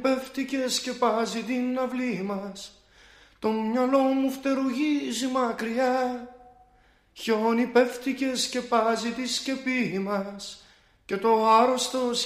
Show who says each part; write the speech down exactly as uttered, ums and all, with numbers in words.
Speaker 1: Πέφτει και σκεπάζει την αυλή μας, το μυαλό μου φτερουγίζει μακριά. Χιόνι πέφτει και σκεπάζει τη σκεπή μας και το άρρωστο